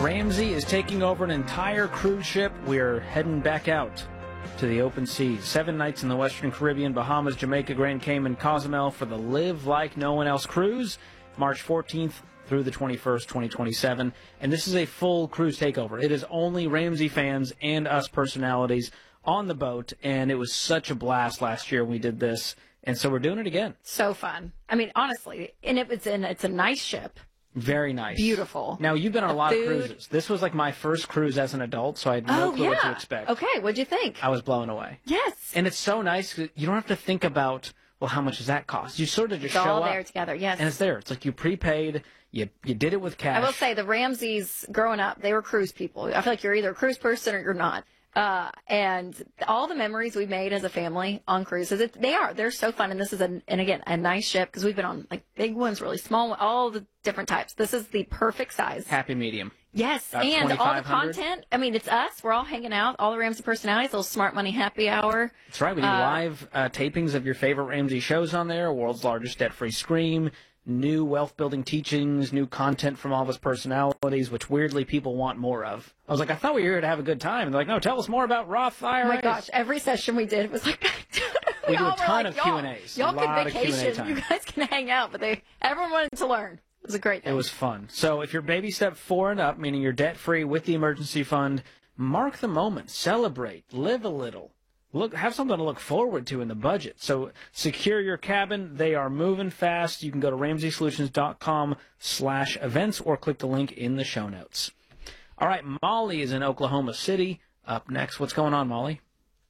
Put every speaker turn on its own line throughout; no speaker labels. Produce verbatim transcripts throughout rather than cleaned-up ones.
Ramsey is taking over an entire cruise ship. We're heading back out to the open seas. Seven nights in the Western Caribbean, Bahamas, Jamaica, Grand Cayman, Cozumel for the Live Like No One Else cruise, March fourteenth through the twenty-first, twenty twenty-seven. And this is a full cruise takeover. It is only Ramsey fans and us personalities on the boat, and it was such a blast last year when we did this, and so we're doing it again.
So fun. I mean, honestly, and it was in, it's a nice ship.
Very nice.
Beautiful.
Now, you've been on a
The
lot
food.
of cruises. This was like my first cruise as an adult, so I had no
Oh,
clue
yeah.
what to expect.
Okay, what'd you think?
I was blown away.
Yes.
And it's so nice 'cause you don't have to think about, well, how much does that cost? You sort of just
It's
show
all
up.
there together, yes.
And it's there. It's like you prepaid, you you did it with cash.
I will say the Ramseys, growing up, they were cruise people. I feel like you're either a cruise person or you're not. Uh, and all the memories we made as a family on cruises, it, they are. They're so fun. And this is, a, and again, a nice ship because we've been on like big ones, really small ones, all the different types. This is the perfect size.
Happy medium.
Yes,
About
and all the
twenty-five hundred.
content. I mean, it's us. We're all hanging out. All the Ramsey personalities, little Smart Money happy hour.
That's right. We do
Uh,
live uh, tapings of your favorite Ramsey shows on there, World's Largest Debt-Free Scream, new wealth-building teachings, new content from all of his personalities, which weirdly people want more of. I was like, I thought we were here to have a good time. And they're like, no, tell us more about Roth I R As.
Oh my gosh, every session we did was like
We do a
all were
ton
like,
of Q and
y'all-
A's.
Y'all
A lot
can
of Q and A
vacation.
time.
You guys can hang out, but they everyone wanted to learn. It was a great thing.
It was fun. So if you're baby step four and up, meaning you're debt-free with the emergency fund, mark the moment, celebrate, live a little. Look, have something to look forward to in the budget. So secure your cabin. They are moving fast. You can go to ramsey solutions dot com slash events or click the link in the show notes. All right, Molly is in Oklahoma City. Up next, what's going on, Molly?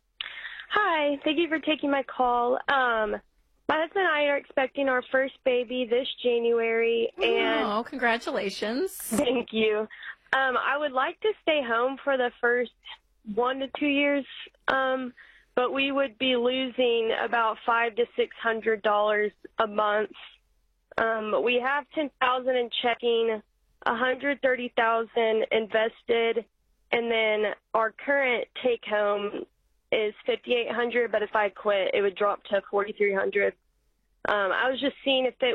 Hi, thank you for taking my call. Um, my husband and I are expecting our first baby this January, and
Oh, congratulations.
thank you. Um, I would like to stay home for the first one to two years, um, but we would be losing about five to six hundred dollars a month. Um, we have ten thousand in checking, one hundred thirty thousand invested, and then our current take home is fifty-eight hundred, but if I quit, it would drop to forty-three hundred. Um, I was just seeing if it